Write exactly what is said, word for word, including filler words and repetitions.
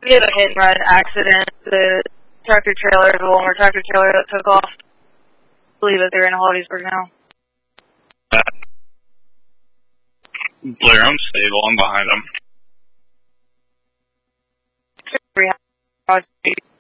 We had a hit and run accident. The tractor trailer, the Walmart tractor trailer that took off. I believe that they're in Hollidaysburg now. Blair, I'm stable. I'm behind them.